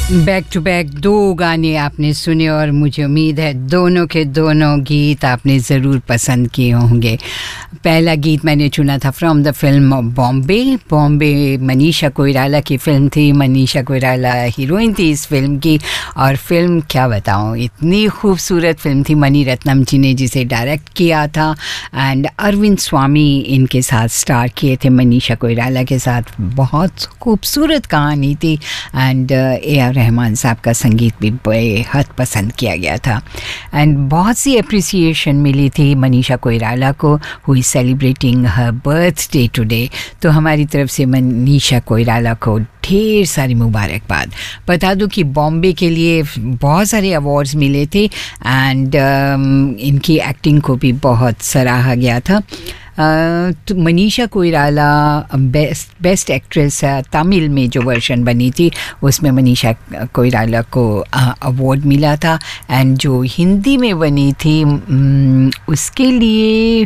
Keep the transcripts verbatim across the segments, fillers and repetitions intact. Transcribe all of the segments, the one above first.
Back to back दो गाने आपने सुने और मुझे उम्मीद है दोनों के दोनों गीत आपने ज़रूर पसंद किए होंगे। पहला गीत मैंने चुना था from the film Bombay. Bombay Manisha Koirala की फ़िल्म थी। मनीषा कोइराला हीरोइन थी इस फिल्म की और फिल्म क्या बताऊँ, इतनी खूबसूरत फिल्म थी। मनी रत्नम जी ने जिसे डायरेक्ट किया था एंड अरविंद स्वामी इनके साथ स्टार किए थे मनीषा कोइराला के साथ। बहुत खूबसूरत कहानी थी एंड ए आर रहमान साहब का संगीत भी बेहद पसंद किया गया था एंड बहुत सी अप्रिसिएशन मिली थी मनीषा कोइराला को, who is celebrating her birthday today. तो हमारी तरफ से मनीषा कोइराला को ढेर सारी मुबारकबाद। बता दूं कि बॉम्बे के लिए बहुत सारे अवार्ड्स मिले थे एंड uh, इनकी एक्टिंग को भी बहुत सराहा गया था। Uh, तो Manisha Koirala best best actress Tamil में जो वर्जन बनी थी उसमें मनीषा कोइराला को अवार्ड uh, मिला था एंड जो हिंदी में बनी थी um, उसके लिए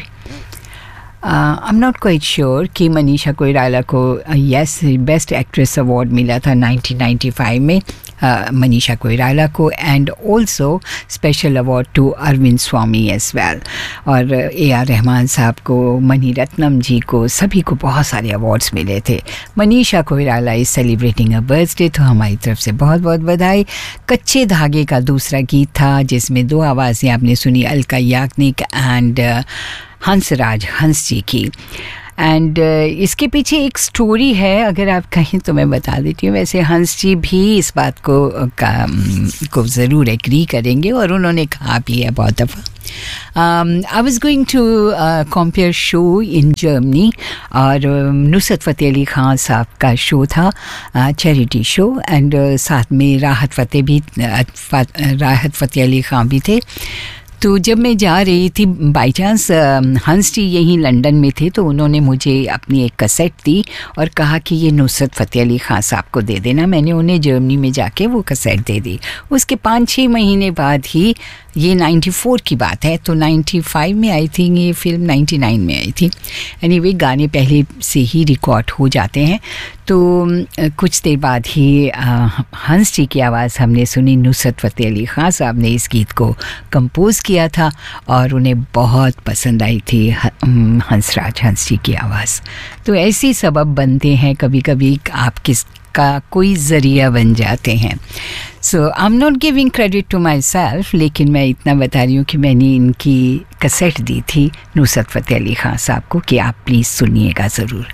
I am not quite sure कि मनीषा कोइराला को यस बेस्ट एक्ट्रेस अवार्ड मिला था नाइनटीन नाइंटी फाइव में uh, मनीषा कोइराला को and also special award to Arvind Swami as well. और ए आर रहमान साहब को, मनी रत्नम जी को, सभी को बहुत सारे अवार्ड्स मिले थे। Manisha Koirala is celebrating a birthday, तो हमारी तरफ से बहुत बहुत बधाई। कच्चे धागे का दूसरा गीत था जिसमें दो आवाज़ें आपने सुनी, अलका याग्निक एंड हंसराज हंस जी की एंड uh, इसके पीछे एक स्टोरी है, अगर आप कहें तो मैं बता देती हूँ। वैसे हंस जी भी इस बात को का, को ज़रूर एग्री करेंगे और उन्होंने कहा भी है बहुत दफ़ा। I was going to compare show in Germany और uh, नुसरत फ़तेह अली ख़ान साहब का शो था, चैरिटी शो एंड साथ में राहत फ़तेह भी uh, राहत फ़तेह अली ख़ान भी थे। तो जब मैं जा रही थी बाई चांस हंस जी यहीं लंदन में थे तो उन्होंने मुझे अपनी एक कैसेट दी और कहा कि ये नुसरत फ़तेह अली ख़ान साहब को दे देना। मैंने उन्हें जर्मनी में जाके वो कैसेट दे दी। उसके पाँच छः महीने बाद ही, ये नाइन्टी फोर की बात है, तो नाइन्टी फाइव में आई थी ये फिल्म, नाइन्टी नाइन में आई थी। एनीवे गाने पहले से ही रिकॉर्ड हो जाते हैं। तो कुछ देर बाद ही आ, हंस जी की आवाज़ हमने सुनी। नुसरत फ़तेह अली ख़ान साहब ने इस गीत को कंपोज़ किया था और उन्हें बहुत पसंद आई थी हंसराज हंस जी की आवाज़। तो ऐसे सबब बनते हैं कभी कभी, आप किस का कोई ज़रिया बन जाते हैं। सो I am not giving credit to my self, लेकिन मैं इतना बता रही हूँ कि मैंने इनकी कैसेट दी थी नुसरत फ़तेह अली ख़ान साहब को कि आप प्लीज़ सुनिएगा ज़रूर।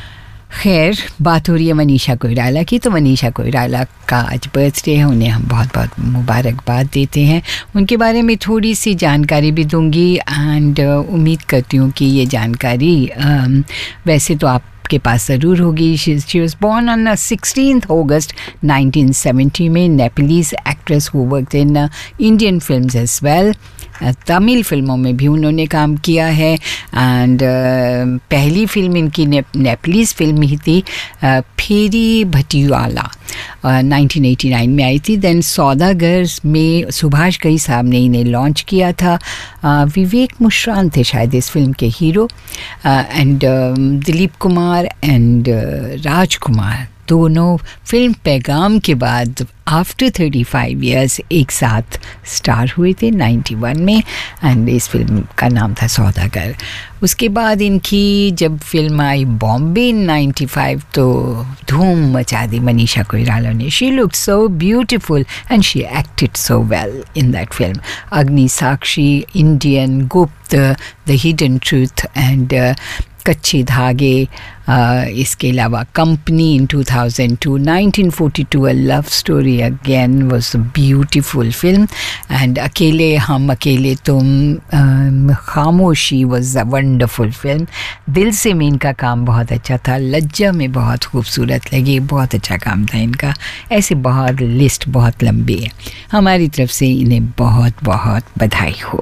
खैर, बात हो रही है मनीषा कोइराला की, तो मनीषा कोइराला का आज बर्थडे है, उन्हें हम बहुत बहुत मुबारकबाद देते हैं। उनके बारे में थोड़ी सी जानकारी भी दूंगी एंड uh, उम्मीद करती हूँ कि ये जानकारी uh, वैसे तो आप के पास ज़रूर होगी। She was born on sixteenth August nineteen seventy में, Nepalese actress who worked in Indian films as well. Tamil फिल्मों में भी उन्होंने काम किया है एंड uh, पहली फिल्म इनकी ने, नेपलीज फिल्म ही थी uh, फेरी भटियाला, नाइनटीन एटी नाइन में आई थी। देन सौदागर में सुभाष घई साहब ने इन्हें लॉन्च किया था। uh, विवेक मुश्रान थे शायद इस फिल्म के hero and uh, Dilip Kumar and uh, राजकुमार दोनों फिल्म पैगाम के बाद आफ्टर थर्टी फाइव ईयर्स एक साथ स्टार हुए थे नाइन्टी वन में एंड इस फिल्म का नाम था सौदागर। उसके बाद इनकी जब फिल्म आई बॉम्बे इन नाइन्टी फाइव तो धूम मचा दी मनीषा कोइराला ने। She looked so beautiful and she acted so well in that film. अग्नि साक्षी, इंडियन, गुप्त, द हिडन ट्रूथ एंड कच्चे धागे, uh, इसके अलावा company in two thousand to, nineteen forty to a love story again was a beautiful film and अकेले हम अकेले तुम, uh, खामोशी वाज अ वंडरफुल फिल्म। दिल से में इनका काम बहुत अच्छा था। लज्जा में बहुत खूबसूरत लगी, बहुत अच्छा काम था इनका। ऐसे बहुत लिस्ट बहुत लंबी है। हमारी तरफ से इन्हें बहुत बहुत बधाई हो।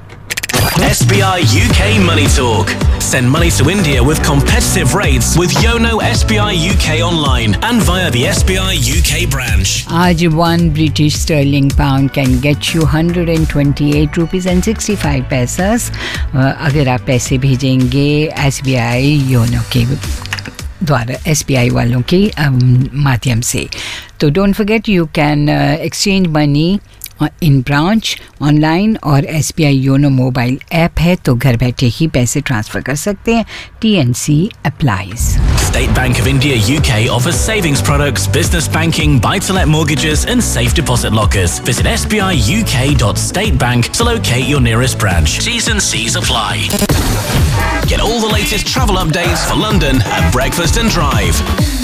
S B I U K Money Talk. Send money to India with competitive rates with Yono S B I U K online and via the S B I U K branch. आज one British sterling pound can get you one hundred twenty-eight rupees and sixty-five paisas. अगर आप पैसे भेजेंगे S B I YONO के द्वारा S B I वालों के um, माध्यम से. तो don't forget you can exchange money in branch, online, और S B I YONO mobile app है तो घर बैठे ही पैसे ट्रांसफ़र कर सकते हैं. T N C applies. State Bank of India U K offers savings products, business banking, buy-to-let mortgages and safe deposit lockers. Visit s b i u k dot state bank to locate your nearest branch. T's and C's apply. Get all the latest travel updates for London at Breakfast and Drive.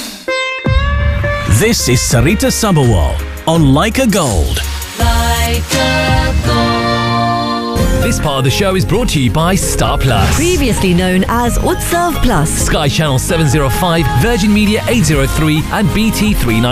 This is Sarita Sabharwal on Like a Gold. Like a Gold. This part of the show is brought to you by Star Plus. Previously known as Utsav Plus. Sky Channel seven oh five, Virgin Media eight oh three and B T three ninety.